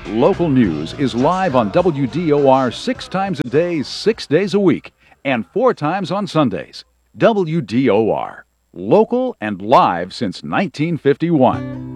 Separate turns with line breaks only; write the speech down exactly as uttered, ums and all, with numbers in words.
Local news is live on W D O R six times a day, six days a week, and four times on Sundays. W D O R, local and live since nineteen fifty-one.